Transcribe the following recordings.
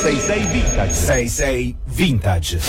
666 Vintage. 66 Vintage.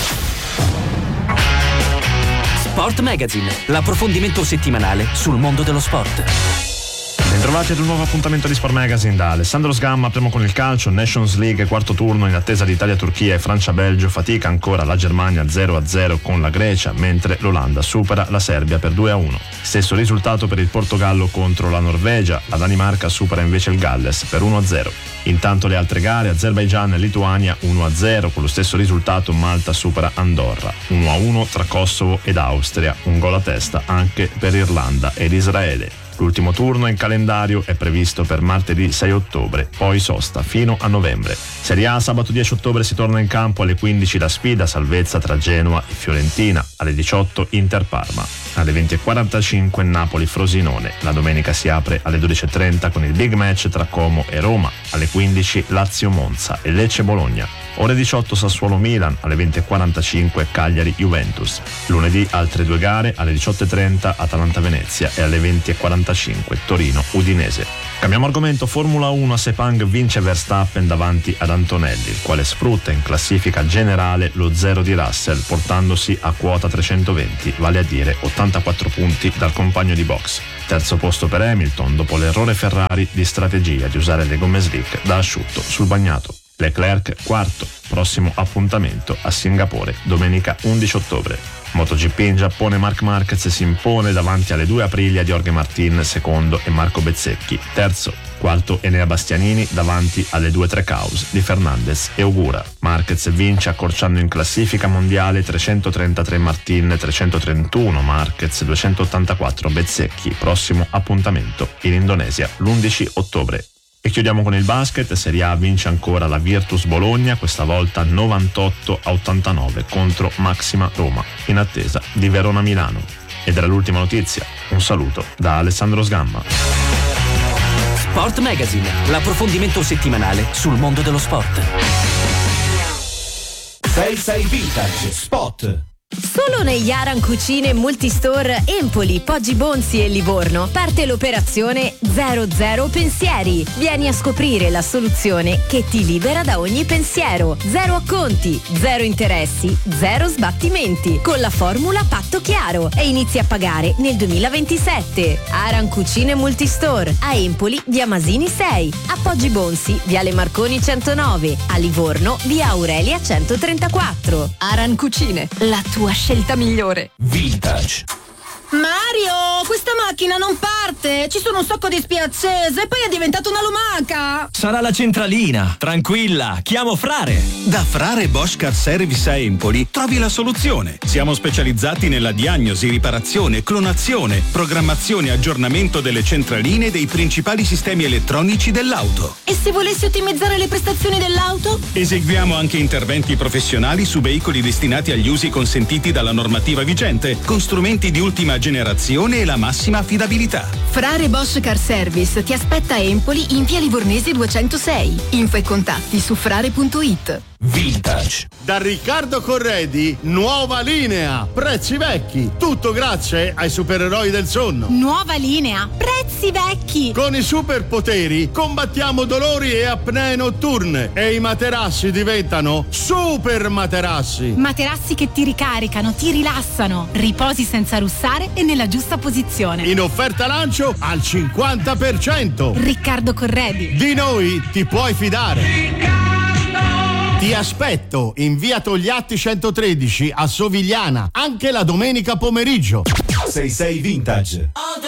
Sport Magazine, l'approfondimento settimanale sul mondo dello sport. Bentrovati ad un nuovo appuntamento di Sport Magazine da Alessandro Sgamma. Apriamo con il calcio. Nations League, quarto turno, in attesa di Italia-Turchia e Francia-Belgio. Fatica ancora la Germania 0-0 con la Grecia, mentre l'Olanda supera la Serbia per 2-1. Stesso risultato per il Portogallo contro la Norvegia. La Danimarca supera invece il Galles per 1-0. Intanto le altre gare: Azerbaigian e Lituania 1-0. Con lo stesso risultato Malta supera Andorra 1-1 tra Kosovo ed Austria. Un gol a testa anche per Irlanda ed Israele. L'ultimo turno in calendario è previsto per martedì 6 ottobre, poi sosta fino a novembre. Serie A, sabato 10 ottobre si torna in campo alle 15 la sfida salvezza tra Genoa e Fiorentina, alle 18 Inter-Parma, alle 20:45 Napoli-Frosinone. La domenica si apre alle 12:30 con il big match tra Como e Roma, alle 15 Lazio-Monza e Lecce-Bologna. Ore 18 Sassuolo-Milan, alle 20:45 Cagliari-Juventus. Lunedì altre due gare, alle 18:30 Atalanta-Venezia e alle 20:45 Torino-Udinese. Cambiamo argomento. Formula 1, a Sepang vince Verstappen davanti ad Antonelli, il quale sfrutta in classifica generale lo zero di Russell, portandosi a quota 320, vale a dire 84 punti dal compagno di box. Terzo posto per Hamilton, dopo l'errore Ferrari di strategia di usare le gomme slick da asciutto sul bagnato. Leclerc quarto, prossimo appuntamento a Singapore, domenica 11 ottobre. MotoGP in Giappone, Marc Marquez si impone davanti alle due Aprilia di Jorge Martin, secondo, e Marco Bezzecchi, terzo. Quarto Enea Bastianini davanti alle due Trecaus di Fernandez e Ogura. Marquez vince accorciando in classifica mondiale 333 Martin, 331 Marquez, 284 Bezzecchi. Prossimo appuntamento in Indonesia l'11 ottobre. E chiudiamo con il basket. Serie A vince ancora la Virtus Bologna, questa volta 98-89 contro Maxima Roma, in attesa di Verona Milano. Ed era l'ultima notizia. Un saluto da Alessandro Sgamma. Sport Magazine, l'approfondimento settimanale sul mondo dello sport. 66 Vintage Spot. Solo negli Aran Cucine Multistore Empoli, Poggi Bonzi e Livorno parte l'operazione 00 Pensieri. Vieni a scoprire la soluzione che ti libera da ogni pensiero. 0 acconti, 0 interessi, 0 sbattimenti, con la formula patto chiaro, e inizi a pagare nel 2027. Aran Cucine Multistore a Empoli, via Masini 6, a Poggi Bonzi, viale Marconi 109, a Livorno, via Aurelia 134. Aran Cucine, la tua scelta migliore. Vintage. Mario, questa macchina non parte, ci sono un sacco di spie accese e poi è diventata una lumaca. Sarà la centralina, tranquilla, chiamo Frare. Da Frare Bosch Car Service a Empoli trovi la soluzione. Siamo specializzati nella diagnosi, riparazione, clonazione, programmazione e aggiornamento delle centraline e dei principali sistemi elettronici dell'auto. E se volessi ottimizzare le prestazioni dell'auto? Eseguiamo anche interventi professionali su veicoli destinati agli usi consentiti dalla normativa vigente, con strumenti di ultima generazione e la massima affidabilità. Frare Bosch Car Service ti aspetta a Empoli in via Livornese 206. Info e contatti su frare.it. Vintage. Da Riccardo Corredi, nuova linea, prezzi vecchi, tutto grazie ai supereroi del sonno. Nuova linea, prezzi vecchi. Con i superpoteri combattiamo dolori e apnee notturne e i materassi diventano super materassi. Materassi che ti ricaricano, ti rilassano, riposi senza russare e nella giusta posizione. In offerta lancio al 50%. Riccardo Corredi. Di noi ti puoi fidare. Ti aspetto in via Togliatti 113 a Sovigliana, anche la domenica pomeriggio. 66 Vintage.